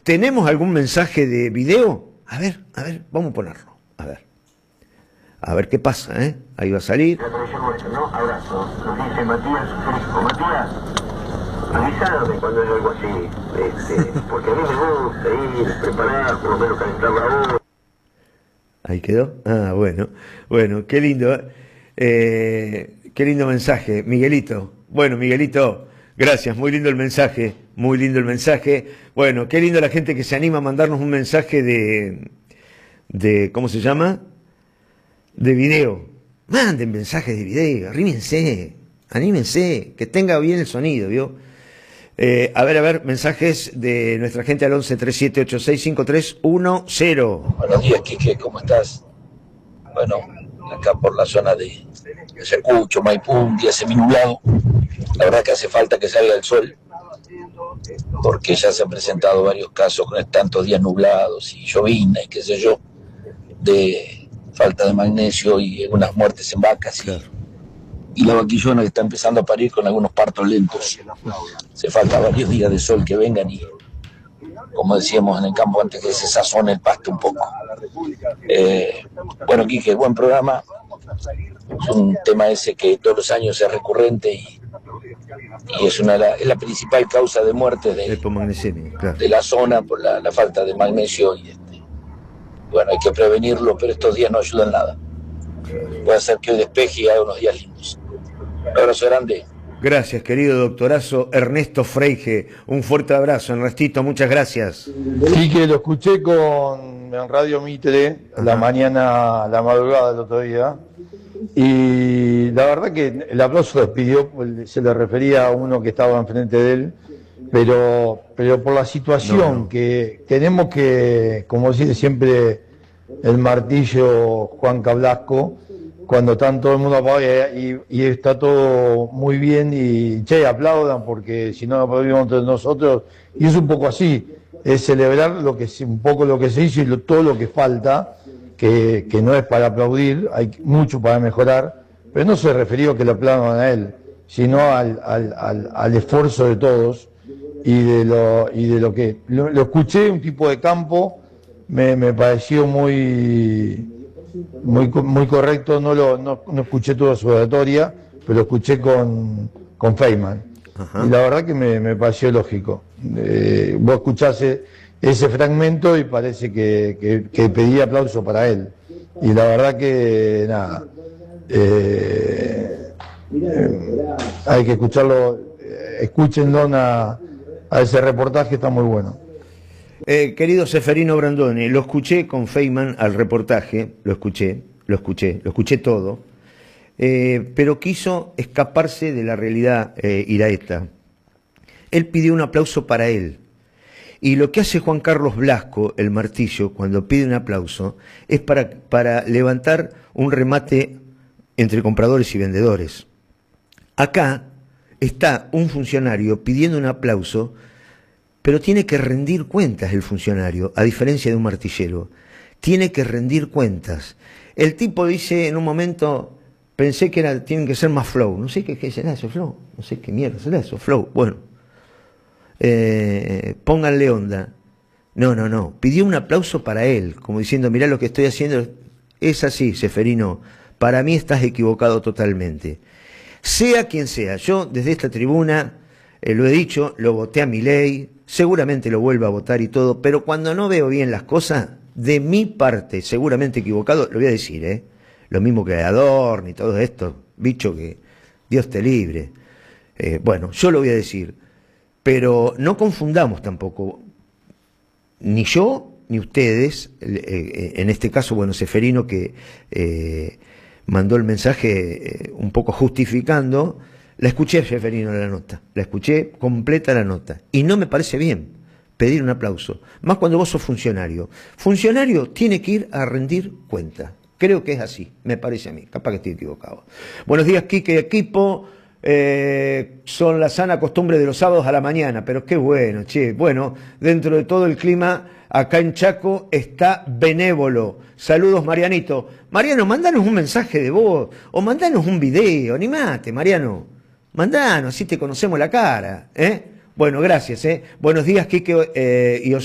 ¿tenemos algún mensaje de video? A ver, vamos a ponerlo. A ver qué pasa, ¿eh? Ahí va a salir. ¿No? Abrazo. Nos dice Matías Frisco. Matías, avísame cuando hay algo así. Porque a mí me gusta ir, preparar, por lo menos calentar la voz. Ahí quedó. Ah, bueno, qué lindo. Qué lindo mensaje, Miguelito. Bueno, Miguelito, gracias, muy lindo el mensaje, muy lindo el mensaje. Bueno, qué lindo la gente que se anima a mandarnos un mensaje de ¿cómo se llama? De video. Manden mensajes de video, anímense, que tenga bien el sonido, ¿vio? A ver, mensajes de nuestra gente al 1137865310. Buenos días, Quique, ¿cómo estás? Bueno, acá por la zona de Ayacucho, Maipú, un día seminublado. La verdad que hace falta que salga el sol, porque ya se han presentado varios casos con tantos días nublados y llovina y qué sé yo, de falta de magnesio y algunas muertes en vacas. Claro. Y la vaquillona que está empezando a parir con algunos partos lentos. Hace falta varios días de sol que vengan y, como decíamos en el campo antes, que se sazone el pasto un poco. Bueno, Quique, buen programa. Es un tema ese que todos los años es recurrente y es la principal causa de muerte de la zona por la falta de magnesio. Y bueno, hay que prevenirlo, pero estos días no ayudan nada. Puede ser que hoy despeje y haga unos días lindos. Un abrazo grande. Gracias, querido doctorazo Ernesto Freige. Un fuerte abrazo, Ernestito, muchas gracias. Sí, que lo escuché en Radio Mitre, la madrugada del otro día, y la verdad que el aplauso se le refería a uno que estaba enfrente de él, pero por la situación que tenemos que, como dice siempre el martillo Juan Cablasco, cuando están todo el mundo apagado y está todo muy bien y aplaudan porque si no aplaudimos entre nosotros, y es un poco así, es celebrar un poco lo que se hizo y todo lo que falta, que no es para aplaudir, hay mucho para mejorar, pero no se refirió a que le aplaudan a él, sino al esfuerzo de todos y de lo que lo escuché, un tipo de campo, me pareció muy correcto, no escuché toda su oratoria, pero lo escuché con Feynman. Y la verdad que me pareció lógico. Vos escuchaste ese fragmento y parece que pedía aplauso para él. Y la verdad que nada, hay que escucharlo, escúchenlo a ese reportaje, está muy bueno. Querido Seferino Brandoni, lo escuché con Feynman al reportaje, lo escuché todo, pero quiso escaparse de la realidad iraeta. Él pidió un aplauso para él. Y lo que hace Juan Carlos Blasco, el martillo, cuando pide un aplauso, es para levantar un remate entre compradores y vendedores. Acá está un funcionario pidiendo un aplauso, pero tiene que rendir cuentas el funcionario, a diferencia de un martillero. Tiene que rendir cuentas. El tipo dice en un momento, pensé que tienen que ser más flow. No sé qué será eso, flow. No sé qué mierda será eso, flow. Bueno, pónganle onda. No. Pidió un aplauso para él, como diciendo, mirá lo que estoy haciendo. Es así, Seferino. Para mí estás equivocado totalmente. Sea quien sea, yo desde esta tribuna, lo he dicho, lo voté a Milei, seguramente lo vuelvo a votar y todo, pero cuando no veo bien las cosas, de mi parte, seguramente equivocado, lo voy a decir, lo mismo que Adorno y todo esto, bicho que Dios te libre. Bueno, yo lo voy a decir, pero no confundamos tampoco, ni yo ni ustedes, en este caso, bueno, Seferino que mandó el mensaje un poco justificando. La escuché, Seferino, la nota, la escuché completa la nota, y no me parece bien pedir un aplauso, más cuando vos sos funcionario. Funcionario tiene que ir a rendir cuenta, creo que es así, me parece a mí, capaz que estoy equivocado. Buenos días, Quique, equipo, son la sana costumbre de los sábados a la mañana, pero qué bueno, bueno, dentro de todo el clima, acá en Chaco está benévolo. Saludos, Marianito. Mariano, mandanos un mensaje de voz, o mandanos un video, animate, Mariano. Mandanos, así te conocemos la cara, Bueno, gracias, Buenos días, Quique y